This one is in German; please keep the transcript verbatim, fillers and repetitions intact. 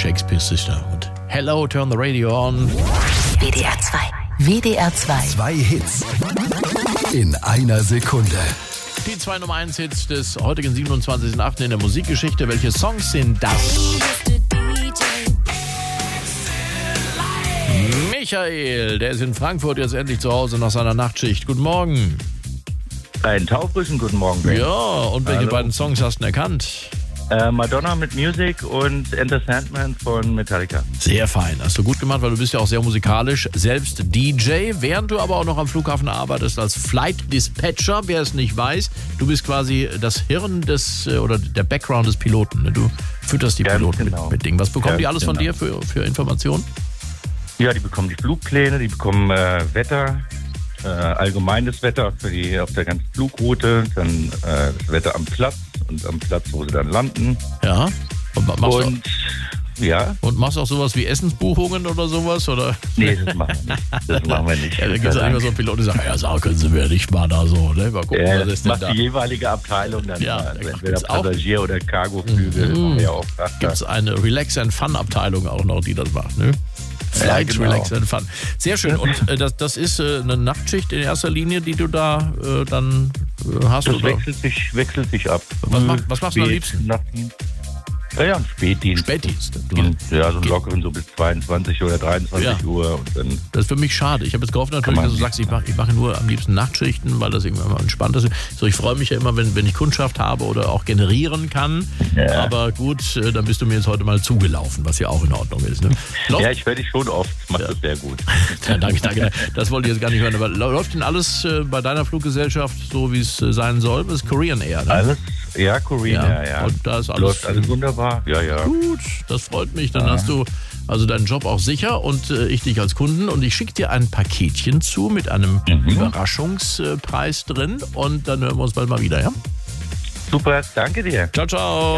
Shakespeare Sister und Hello, Turn the Radio On. W D R zwei. W D R zwei. Zwei Hits in einer Sekunde. Die zwei Nummer eins Hits des heutigen siebenundzwanzigsten achten in der Musikgeschichte. Welche Songs sind das? Michael, der ist in Frankfurt jetzt endlich zu Hause nach seiner Nachtschicht. Guten Morgen. Einen taufrischen guten Morgen, Ben. Ja, und welche Hallo. beiden Songs hast du erkannt? Äh, Madonna mit Music und Enter Sandman von Metallica. Sehr fein. Hast du gut gemacht, weil du bist ja auch sehr musikalisch. Selbst D J, während du aber auch noch am Flughafen arbeitest als Flight Dispatcher. Wer es nicht weiß, du bist quasi das Hirn des, oder der Background des Piloten. Ne? Du fütterst die Ganz Piloten genau. mit, mit Dingen. Was bekommen Ganz die alles von genau. dir für, für Informationen? Ja, die bekommen die Flugpläne, die bekommen äh, Wetter, äh, allgemeines Wetter für die auf der ganzen Flugroute, dann äh, das Wetter am Platz und am Platz, wo sie dann landen. Ja. Und, ma- machst, Und du, ja, und machst auch sowas wie Essensbuchungen oder sowas? Oder? nee, das machen wir nicht. Das machen wir nicht. Ja, da gibt es immer so einen Pilot, der sagt, ja, sag, können Sie mir nicht mal da so. Ne? Mal gucken, Ja, was das ist denn macht da? die jeweilige Abteilung dann. Ja, mal. da Also gibt's entweder auch- Passagier- oder Cargoflüge. Das machen wir ja auch Frachter. Gibt es eine Relax and Fun Abteilung auch noch, die das macht, ne? Flight, genau. Relax and Fun. Sehr schön. Und äh, das, das ist äh, eine Nachtschicht in erster Linie, die du da äh, dann äh, hast, Das oder? wechselt sich, wechselt sich ab. Was mach- was machst du am Spät- liebsten? Nachtdienst. Ja, ja, ein Spätdienst. Spätdienst. Ja, so einen lockeren, so bis zweiundzwanzig oder dreiundzwanzig Ja. Uhr. Und dann, Das ist für mich schade. Ich habe jetzt gehofft natürlich, Kann man dass du sagst, ich mache ich mache nur am liebsten Nachtschichten, weil das irgendwann mal entspannt ist. So, ich freue mich ja immer, wenn, wenn ich Kundschaft habe oder auch generieren kann. Ja. Aber gut, äh, dann bist du mir jetzt heute mal zugelaufen, was ja auch in Ordnung ist. Ne? Läuft- ja, ich höre dich schon oft. Macht Ja. das sehr gut. Ja, danke, danke. Das wollte ich jetzt gar nicht hören. Aber läuft denn alles äh, bei deiner Fluggesellschaft so, wie es äh, sein soll? Das ist Korean Air, ne? Alles? Ja, Korean, Ja. ja, ja. Und da ist alles- Läuft alles wunderbar. Ja, ja. Gut, das freut mich. Dann hast du also deinen Job auch sicher und äh, ich dich als Kunden. Und ich schicke dir ein Paketchen zu mit einem Mhm. Überraschungspreis drin. Und dann hören wir uns bald mal wieder, ja? Super, danke dir. Ciao, ciao.